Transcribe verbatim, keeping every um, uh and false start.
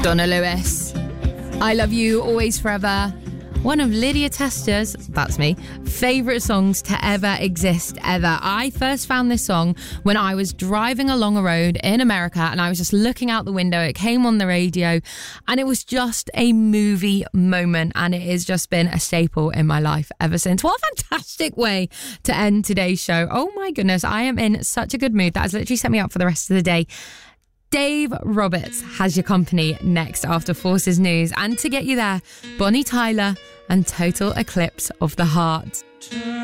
Donna Lewis. I Love You, Always Forever. One of Lydia Tester's, that's me, favourite songs to ever exist ever. I first found this song when I was driving along a road in America and I was just looking out the window. It came on the radio and it was just a movie moment, and it has just been a staple in my life ever since. What a fantastic way to end today's show. Oh my goodness, I am in such a good mood. That has literally set me up for the rest of the day. Dave Roberts has your company next after Forces News. And to get you there, Bonnie Tyler and Total Eclipse of the Heart.